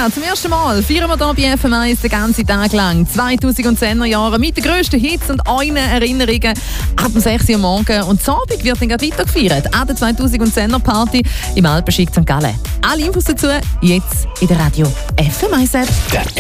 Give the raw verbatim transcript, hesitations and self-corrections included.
Ja, zum ersten Mal feiern wir hier bei F M eins den ganzen Tag lang. zweitausendzehner Jahre mit den grössten Hits und euren Erinnerungen ab um sechs Uhr morgens. Und das Abend wird dann gerade weiter gefeiert an der zweitausendzehner Party im Alpenschick Sankt Gallen. Alle Infos dazu jetzt in der Radio F M eins App.